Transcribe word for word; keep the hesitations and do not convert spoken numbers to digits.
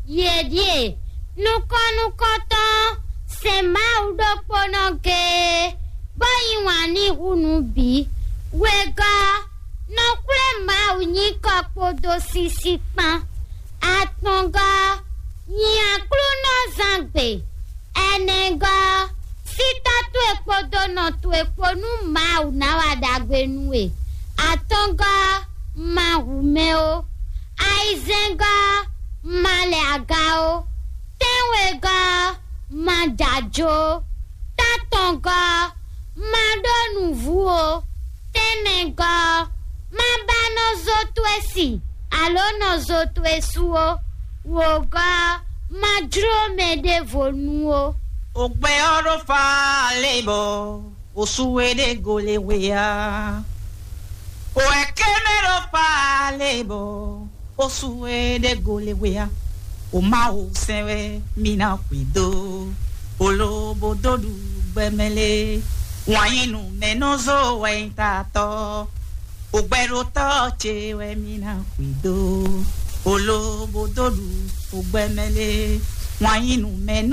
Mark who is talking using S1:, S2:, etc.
S1: Ye die, nuko nuko ton, se ma ou do ponoke, boyi wani hunubi, wega, no kule ma ou ni kakpo do sisi pan, atonga, ni aklu no zangbe, enega, sita tu ekpo do no tu ekpo nu ma ou na wadagwe nwe, atonga, ma humeo, aizenga, male agao, tenwega, mandajo, tatonga, mando nouveau, tenenga, mabano zotwesi, alo no zotwesuo, woga, madrome de vonuo.
S2: Ogbe oro fa lebo, osuwe de gole wea. O ekemero fa lebo, osuwe de gole wea. O ma o sewe mina kwido, olobo dodu bemele, wayinu menozo wentato, ogbero toche we mina kwido, olobo dodu bemele, wayinu menozo